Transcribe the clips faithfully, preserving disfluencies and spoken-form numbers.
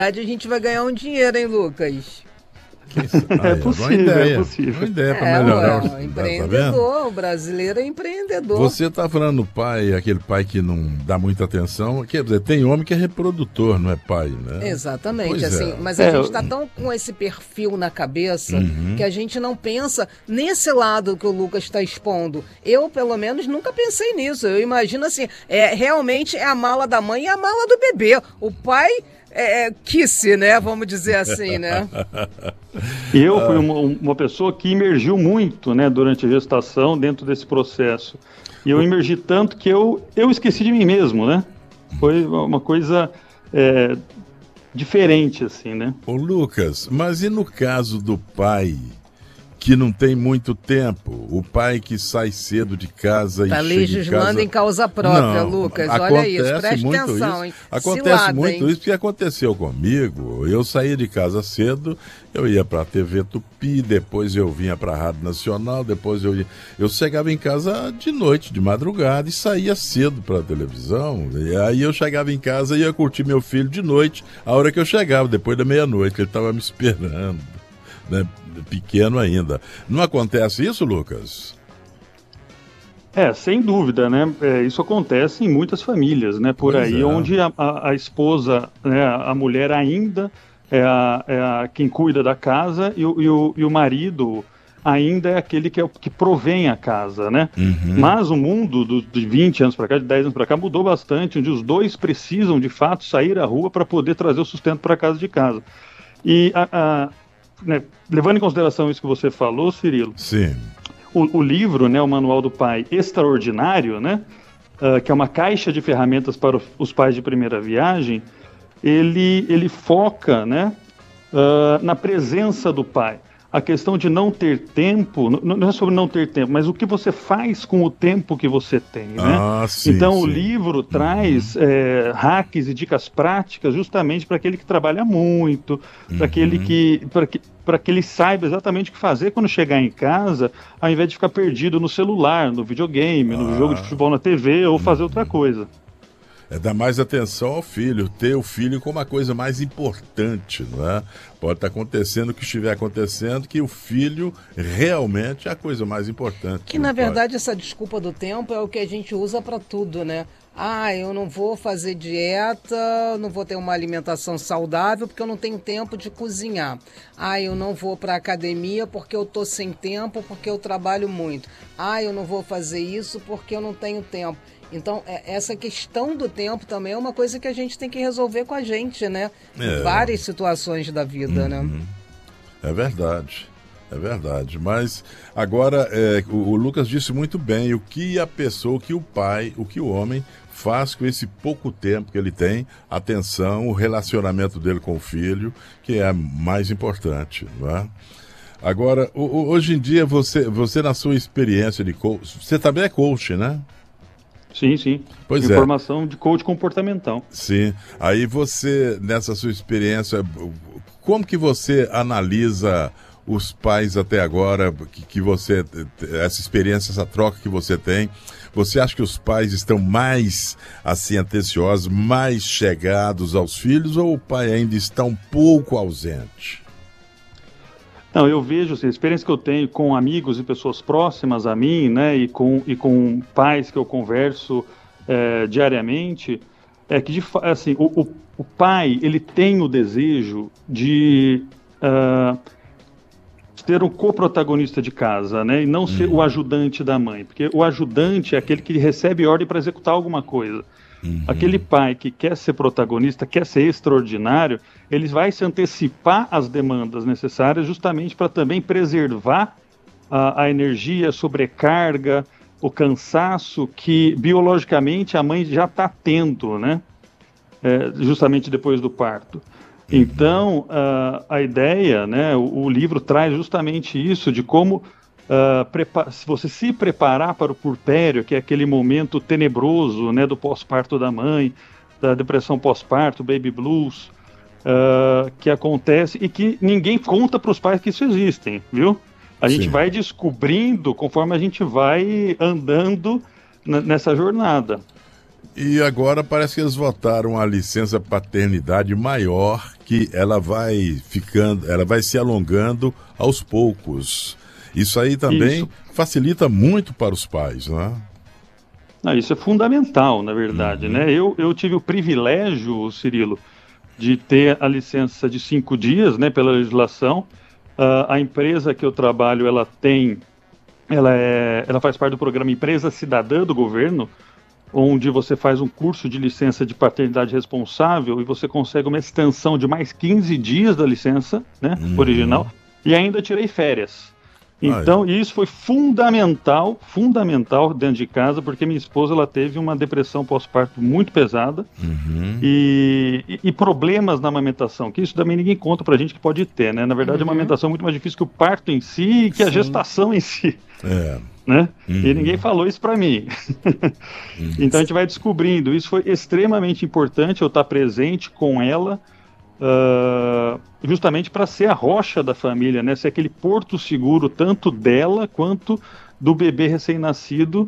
a gente vai ganhar um dinheiro, hein, Lucas? Ah, é, é possível, ideia, é possível. Uma ideia para é, melhorar. O empreendedor, tá o brasileiro é empreendedor. Você está falando do pai, aquele pai que não dá muita atenção. Quer dizer, tem homem que é reprodutor, não é pai, né? Exatamente, pois assim, é. mas a é, gente está tão com esse perfil na cabeça uhum. que a gente não pensa nesse lado que o Lucas está expondo. Eu, pelo menos, nunca pensei nisso. Eu imagino assim, é, realmente é a mala da mãe e a mala do bebê. O pai... É, Kiss, né? Vamos dizer assim, né? Eu fui uma, uma pessoa que imergiu muito, né, durante a gestação dentro desse processo. E eu imergi tanto que eu, eu esqueci de mim mesmo, né? Foi uma coisa é, diferente, assim, né? Ô Lucas, mas e no caso do pai que não tem muito tempo, o pai que sai cedo de casa tá e chega legislando em casa... em causa própria, não, Lucas, olha isso, preste muito atenção, isso, hein? Acontece Cilada, muito hein? isso, porque aconteceu comigo, eu saía de casa cedo, eu ia para a T V Tupi, depois eu vinha para a Rádio Nacional, depois eu ia... Eu chegava em casa de noite, de madrugada, e saía cedo para a televisão, e aí eu chegava em casa e ia curtir meu filho de noite, a hora que eu chegava, depois da meia-noite, que ele estava me esperando, né? Pequeno ainda. Não acontece isso, Lucas? É, sem dúvida, né? É, isso acontece em muitas famílias, né? Por pois aí, é. onde a, a, a esposa, né, a mulher ainda é, a, é a, quem cuida da casa e o, e o, e o marido ainda é aquele que, é, que provém a casa, né? Uhum. Mas o mundo do, de vinte anos para cá, de dez anos para cá, mudou bastante, onde os dois precisam, de fato, sair à rua para poder trazer o sustento para casa de casa. E a, a Né, levando em consideração isso que você falou, Cirilo, Sim. O, o livro, né, o Manual do Pai Extraordinário, né, uh, que é uma caixa de ferramentas para o, os pais de primeira viagem, ele, ele foca, né, uh, na presença do pai. A questão de não ter tempo, não é sobre não ter tempo, mas o que você faz com o tempo que você tem, né? Ah, sim, então sim. o livro traz uhum. é, hacks e dicas práticas justamente para aquele que trabalha muito, uhum. para aquele que, para que, para que ele saiba exatamente o que fazer quando chegar em casa, ao invés de ficar perdido no celular, no videogame, ah. no jogo de futebol na T V ou fazer uhum. outra coisa. É dar mais atenção ao filho, ter o filho como a coisa mais importante, não é? Pode estar acontecendo o que estiver acontecendo, que o filho realmente é a coisa mais importante. Que, na verdade, essa desculpa do tempo é o que a gente usa para tudo, né? Ah, eu não vou fazer dieta, não vou ter uma alimentação saudável porque eu não tenho tempo de cozinhar. Ah, eu não vou para academia porque eu tô sem tempo, porque eu trabalho muito. Ah, eu não vou fazer isso porque eu não tenho tempo. Então, essa questão do tempo também é uma coisa que a gente tem que resolver com a gente, né? É. Em várias situações da vida, uhum. né? É verdade, é verdade. Mas agora, é, o, o Lucas disse muito bem o que a pessoa, o que o pai, o que o homem faz com esse pouco tempo que ele tem, atenção, o relacionamento dele com o filho, que é mais importante, não é? Agora, o, o, hoje em dia, você, você na sua experiência de coach, você também é coach, né? Sim, sim. Pois Informação é. de coach comportamental. Sim. Aí você, nessa sua experiência, como que você analisa os pais até agora, que, que você, essa experiência, essa troca que você tem, você acha que os pais estão mais, assim, atenciosos, mais chegados aos filhos, ou o pai ainda está um pouco ausente? Não, eu vejo, assim, a experiência que eu tenho com amigos e pessoas próximas a mim, né, e com, e com pais que eu converso é, diariamente, é que, de, assim, o, o, o pai, ele tem o desejo de uh, ser um coprotagonista de casa, né, e não ser uhum. o ajudante da mãe, porque o ajudante é aquele que recebe ordem para executar alguma coisa. Uhum. Aquele pai que quer ser protagonista, quer ser extraordinário, ele vai se antecipar às demandas necessárias justamente para também preservar a, a energia, a sobrecarga, o cansaço que biologicamente a mãe já está tendo, né? É, justamente depois do parto. Uhum. Então, a, a ideia, né, o, o livro traz justamente isso, de como Uh, prepa- se você se preparar para o puerpério, que é aquele momento tenebroso, né, do pós-parto da mãe, da depressão pós-parto, baby blues, uh, que acontece e que ninguém conta para os pais que isso existem, viu? A Sim. gente vai descobrindo conforme a gente vai andando n- nessa jornada. E agora parece que eles votaram a licença paternidade maior, que ela vai ficando, ela vai se alongando aos poucos. Isso aí também Isso. facilita muito para os pais, né? Não, isso é fundamental, na verdade, uhum. né? Eu, eu tive o privilégio, Cirilo, de ter a licença de cinco dias, né, pela legislação. Uh, a empresa que eu trabalho, ela tem, ela, é, ela faz parte do programa Empresa Cidadã do governo, onde você faz um curso de licença de paternidade responsável e você consegue uma extensão de mais quinze dias da licença, né, uhum. original, e ainda tirei férias. Então, Ai. isso foi fundamental, fundamental dentro de casa, porque minha esposa ela teve uma depressão pós-parto muito pesada uhum. e, e, e problemas na amamentação, que isso também ninguém conta pra gente que pode ter, né? Na verdade, uhum. a amamentação é muito mais difícil que o parto em si e que Sim. a gestação em si. É. Né? Uhum. E ninguém falou isso pra mim. uhum. Então, a gente vai descobrindo. Isso foi extremamente importante, eu estar presente com ela, Uh, justamente para ser a rocha da família, né? Ser aquele porto seguro tanto dela quanto do bebê recém-nascido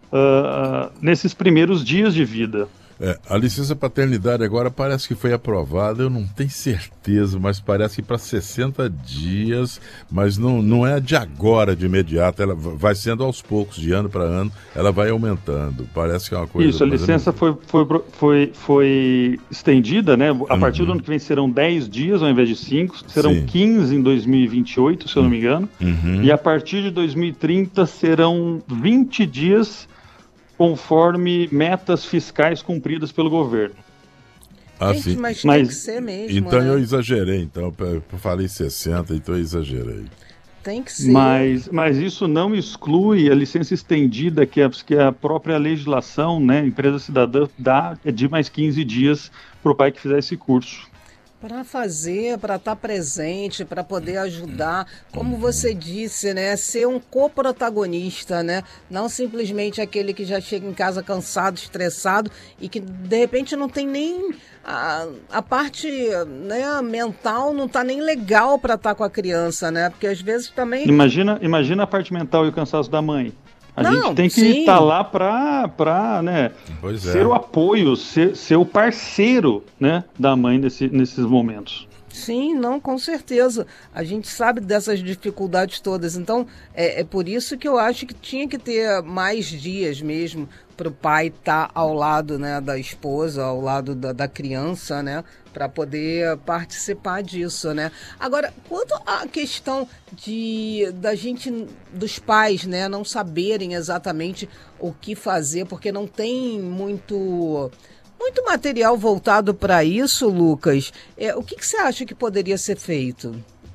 uh, nesses primeiros dias de vida. É, a licença paternidade agora parece que foi aprovada, eu não tenho certeza, mas parece que para sessenta dias, mas não, não é de agora, de imediato, ela vai sendo aos poucos, de ano para ano, ela vai aumentando, parece que é uma coisa... Isso, a licença foi, foi, foi, foi estendida, né? A partir uhum. do ano que vem serão dez dias ao invés de cinco, serão Sim. quinze em dois mil e vinte e oito, se eu não me engano, uhum. e a partir de dois mil e trinta serão vinte dias conforme metas fiscais cumpridas pelo governo. Ah, Gente, sim. mas, mas tem que ser mesmo, Então né? eu exagerei, então, eu falei sessenta, então eu exagerei. Tem que ser. Mas, mas isso não exclui a licença estendida que a, que a própria legislação, né, empresa cidadã, dá de mais quinze dias para o pai que fizer esse curso. Para fazer, para estar presente, para poder ajudar, como você disse, né, ser um coprotagonista, né, não simplesmente aquele que já chega em casa cansado, estressado e que de repente não tem nem a, a parte, né, mental, não está nem legal para estar com a criança, né, porque às vezes também... Imagina, imagina a parte mental e o cansaço da mãe. A Não, gente tem que estar tá lá para né, é. ser o apoio, ser, ser o parceiro, né, da mãe nesse, nesses momentos. Sim, não, com certeza. A gente sabe dessas dificuldades todas. Então, é, é por isso que eu acho que tinha que ter mais dias mesmo para o pai estar ao lado, né, da esposa, ao lado da, da criança, né, para poder participar disso, né. Agora, quanto à questão de da gente, dos pais, né, não saberem exatamente o que fazer, porque não tem muito muito material voltado para isso, Lucas. É, o que, que você acha que poderia ser feito?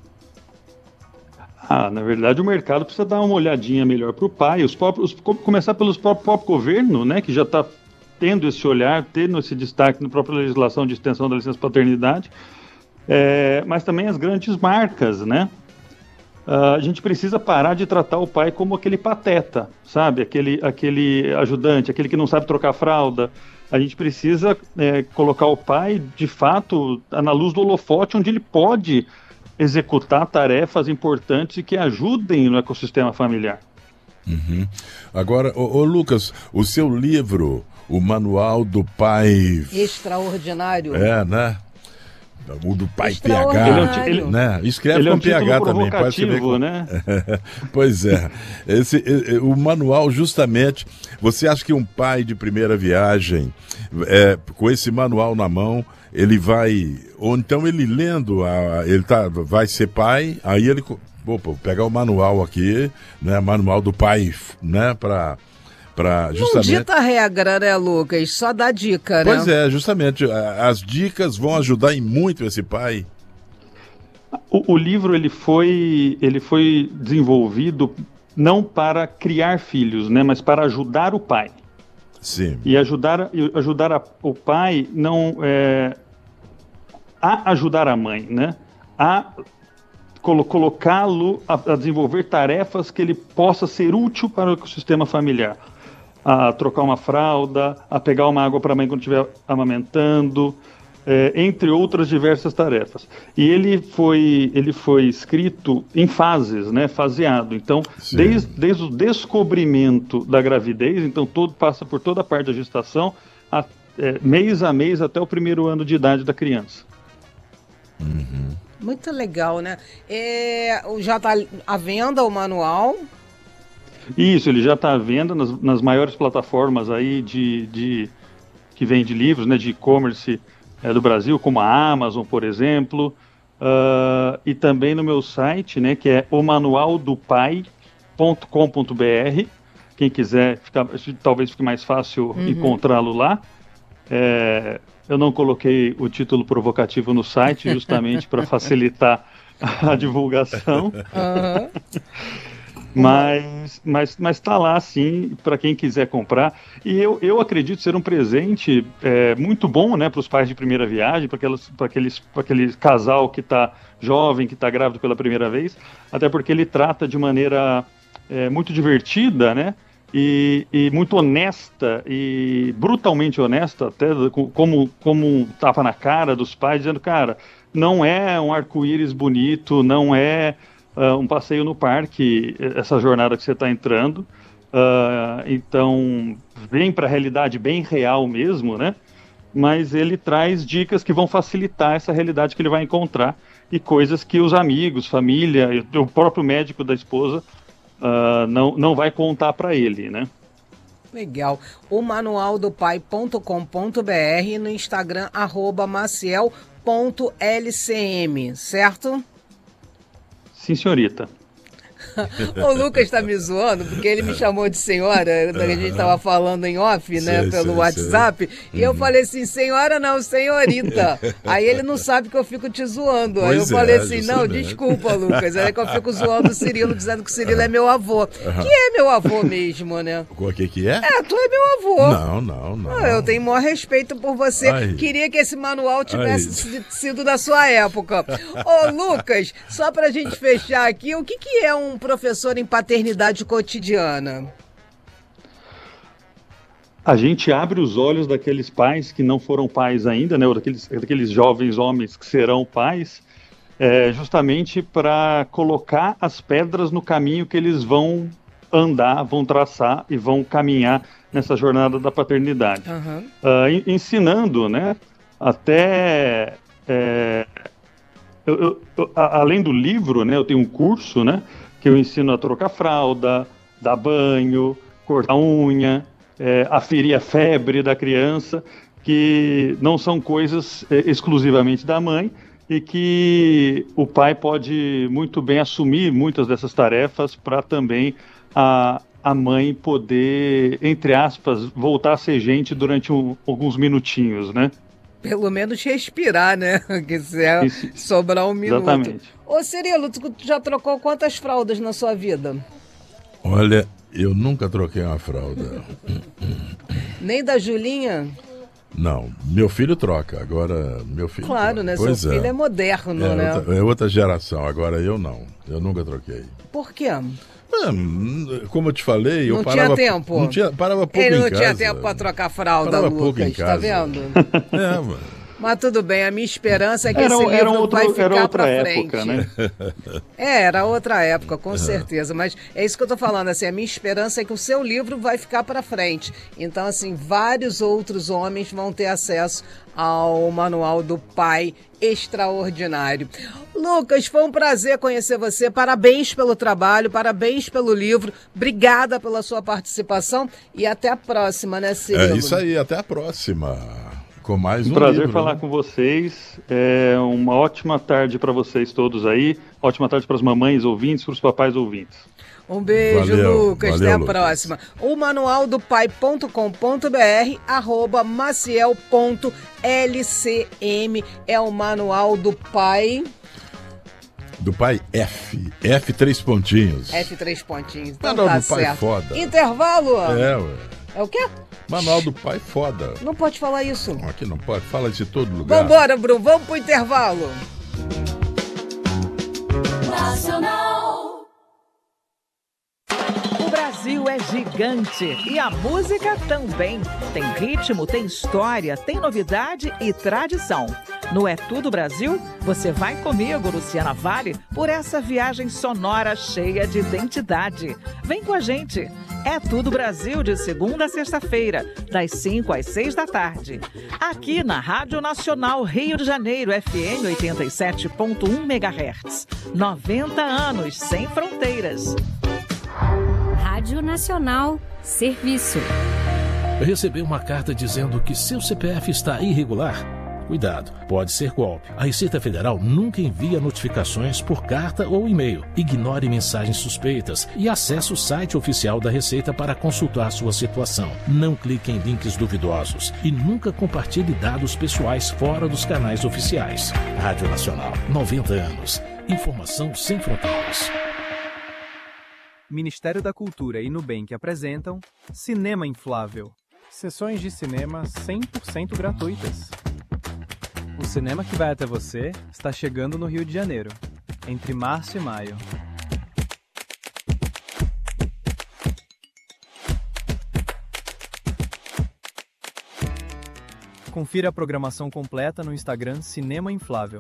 Ah, na verdade o mercado precisa dar uma olhadinha melhor para o pai, os próprios, começar pelos próprios próprio governo, né, que já está tendo esse olhar, tendo esse destaque na própria legislação de extensão da licença paternidade, é, mas também as grandes marcas, né? Uh, a gente precisa parar de tratar o pai como aquele pateta, sabe? Aquele, aquele ajudante, aquele que não sabe trocar fralda. A gente precisa é, colocar o pai, de fato, na luz do holofote, onde ele pode executar tarefas importantes e que ajudem no ecossistema familiar. Uhum. Agora, ô, ô Lucas, o seu livro, o Manual do Pai... Extraordinário. É, né? O do pai P H, ele é um, ele, né? Escreve ele com é um P H também, pode escrever com... né? Pois é. Esse, o manual, justamente, você acha que um pai de primeira viagem, é, com esse manual na mão, ele vai, ou então ele lendo, a, ele tá, vai ser pai, aí ele, opa, vou pegar o manual aqui, né? Manual do pai, né? Para Pra justamente... Não dita regra, né, Lucas? Só dá dica, né? Pois é, justamente. As dicas vão ajudar em muito esse pai. O, o livro ele foi, ele foi desenvolvido não para criar filhos, né, mas para ajudar o pai. Sim. E ajudar, ajudar a, o pai não é, a ajudar a mãe, né? A colo, colocá-lo a, a desenvolver tarefas que ele possa ser útil para o ecossistema familiar. A trocar uma fralda, a pegar uma água para a mãe quando estiver amamentando, é, entre outras diversas tarefas. E ele foi, ele foi escrito em fases, né, faseado. Então, desde, desde o descobrimento da gravidez, então todo, passa por toda a parte da gestação, a, é, mês a mês até o primeiro ano de idade da criança. Uhum. Muito legal, né? É, já está à venda o manual? Isso, ele já está à venda nas, nas maiores plataformas aí de, de que vende livros, né, de e-commerce é, do Brasil, como a Amazon, por exemplo, uh, e também no meu site, né, que é o manual do pai ponto com ponto b r. Quem quiser, ficar, talvez fique mais fácil uhum. encontrá-lo lá. É, eu não coloquei o título provocativo no site justamente para facilitar a divulgação. Uhum. Mas mas mas está lá, sim, para quem quiser comprar. E eu, eu acredito ser um presente é, muito bom, né, para os pais de primeira viagem, para aqueles, para aquele casal que está jovem, que está grávido pela primeira vez, até porque ele trata de maneira é, muito divertida, né, e, e muito honesta, e brutalmente honesta, até como, como um tapa na cara dos pais, dizendo, cara, não é um arco-íris bonito, não é... Uh, um passeio no parque, essa jornada que você está entrando, uh, então vem para a realidade bem real mesmo, né? Mas ele traz dicas que vão facilitar essa realidade que ele vai encontrar e coisas que os amigos, família, o próprio médico da esposa uh, não, não vai contar para ele, né? Legal. O manual do pai ponto com ponto b r no Instagram, arroba maciel ponto l c m, certo? Sim, senhorita. O Lucas tá me zoando, porque ele me chamou de senhora, uhum. a gente tava falando em off, né, sei, pelo sei, WhatsApp, sei. E uhum. eu falei assim, senhora não, senhorita. Aí ele não sabe que eu fico te zoando. Pois Aí eu é, falei assim, não, desculpa, Lucas. Aí que eu fico zoando o Cirilo, dizendo que o Cirilo é meu avô. Uhum. Que é meu avô mesmo, né? O que que é? É, tu é meu avô. Não, não, não. Ah, eu tenho o maior respeito por você. Ai. Queria que esse manual tivesse Ai. sido da sua época. Ô, Lucas, só pra gente fechar aqui, o que que é um professor em paternidade cotidiana? A gente abre os olhos daqueles pais que não foram pais ainda, né, ou daqueles, daqueles jovens homens que serão pais, é, justamente para colocar as pedras no caminho que eles vão andar, vão traçar e vão caminhar nessa jornada da paternidade. Uhum. Uh, ensinando, né, até... É, eu, eu, eu, além do livro, né, eu tenho um curso, né, que eu ensino a trocar fralda, dar banho, cortar unha, é, aferir a febre da criança, que não são coisas é, exclusivamente da mãe e que o pai pode muito bem assumir muitas dessas tarefas para também a, a mãe poder, entre aspas, voltar a ser gente durante um, alguns minutinhos, né? Pelo menos respirar, né? Que se é sobrar um minuto. Exatamente. Ô, Cirilo, tu já trocou quantas fraldas na sua vida? Olha, eu nunca troquei uma fralda. Nem da Julinha? Não, meu filho troca, agora meu filho Claro, troca. né? Pois Seu é. filho é moderno, é né? Outra, é outra geração, agora eu não. Eu nunca troquei. Por quê? Como eu te falei, não eu parava... Tinha tempo. Não tinha parava pouco Ele não em casa. tinha tempo para trocar fralda, parava Lucas, pouco em casa. Tá vendo? É, mano. Mas tudo bem, a minha esperança é que era, esse livro era outro, vai ficar era outra pra época, frente. Né? É, era outra época, com certeza. Mas é isso que eu tô falando, assim, a minha esperança é que o seu livro vai ficar pra frente. Então, assim, vários outros homens vão ter acesso ao Manual do Pai Extraordinário. Lucas, foi um prazer conhecer você. Parabéns pelo trabalho, parabéns pelo livro. Obrigada pela sua participação e até a próxima, né, Cirilo? É isso aí, até a próxima. Com mais um, um prazer livro, falar né? com vocês. É uma ótima tarde para vocês todos aí. Ótima tarde para as mamães ouvintes, para os papais ouvintes. Um beijo, valeu, Lucas. Valeu, Até a Lucas. próxima. O manual do pai ponto com ponto b r, arroba maciel ponto l c m é o manual do pai. Do pai F. F três pontinhos. F três pontinhos. Então Manual tá do pai certo. foda. Intervalo? É, ué. É o quê? Manual do pai foda. Não pode falar isso. Aqui não pode, fala isso em todo lugar. Vambora, Bruno, vamos pro intervalo. Nacional. O Brasil é gigante e a música também. Tem ritmo, tem história, tem novidade e tradição. No É Tudo Brasil, você vai comigo, Luciana Vale, por essa viagem sonora cheia de identidade. Vem com a gente. É Tudo Brasil, de segunda a sexta-feira, das cinco às seis da tarde. Aqui na Rádio Nacional Rio de Janeiro, F M oitenta e sete ponto um megahertz. noventa anos sem fronteiras. Rádio Nacional, serviço. Recebeu uma carta dizendo que seu C P F está irregular? Cuidado, pode ser golpe. A Receita Federal nunca envia notificações por carta ou e-mail. Ignore mensagens suspeitas e acesse o site oficial da Receita para consultar sua situação. Não clique em links duvidosos e nunca compartilhe dados pessoais fora dos canais oficiais. Rádio Nacional, noventa anos. Informação sem fronteiras. Ministério da Cultura e Nubank apresentam Cinema Inflável. Sessões de cinema cem por cento gratuitas. O cinema que vai até você está chegando no Rio de Janeiro, entre março e maio. Confira a programação completa no Instagram Cinema Inflável.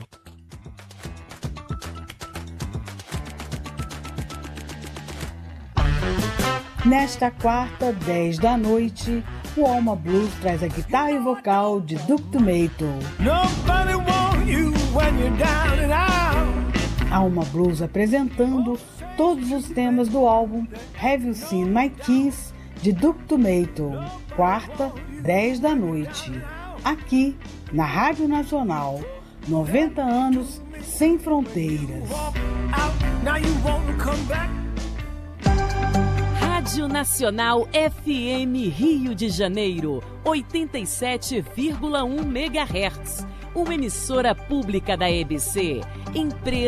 Nesta quarta, dez da noite, o Alma Blues traz a guitarra e vocal de Duke Tomato. Alma Blues apresentando todos os temas do álbum Have You Seen My Kiss, de Duke Tomato. Quarta, dez da noite. Aqui, na Rádio Nacional. noventa anos sem fronteiras. Rádio Nacional F M Rio de Janeiro, oitenta e sete vírgula um megahertz. Uma emissora pública da E B C, empresa